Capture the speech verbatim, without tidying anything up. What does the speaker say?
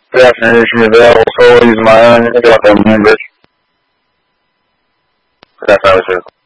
Definition available solely is my own. Good afternoon, Rich. Good afternoon, sir.